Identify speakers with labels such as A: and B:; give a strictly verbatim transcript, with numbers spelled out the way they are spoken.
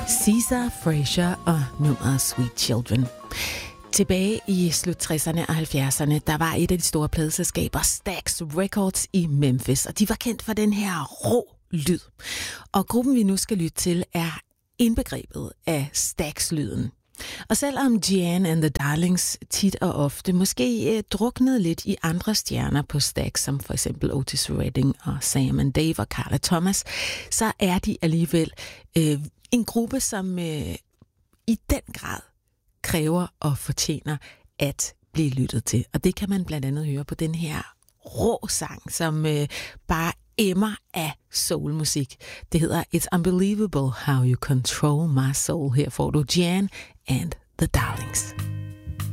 A: Caesar Frazier og nummeret Sweet Children. Tilbage i slut tresserne og halvfjerdserne, der var et af de store pladeselskaber, Stax Records i Memphis, og de var kendt for den her rå lyd. Og gruppen, vi nu skal lytte til, er indbegrebet af Stax-lyden. Og selvom Jeanne and the Darlings tit og ofte måske eh, druknede lidt i andre stjerner på Stax, som for eksempel Otis Redding og Sam and Dave og Carla Thomas, så er de alligevel eh, en gruppe, som eh, i den grad kræver og fortjener at blive lyttet til. Og det kan man blandt andet høre på den her rå sang, som eh, bare emmer af soulmusik. Det hedder It's Unbelievable How You Control My Soul. Her får du Jan and the Darlings.